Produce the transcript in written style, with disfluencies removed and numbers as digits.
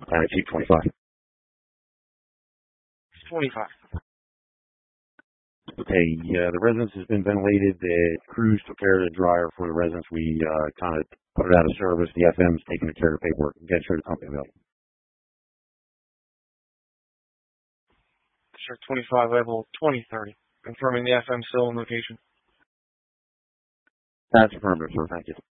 Jeep 25. 25. Okay, the residence has been ventilated. The crews took care of the dryer for the residents. We kind of put it out of service. The FM's taking care of the paperwork. Get sure the company available. District 25 level 2030. Confirming the FM still in location. That's affirmative, sir. Thank you.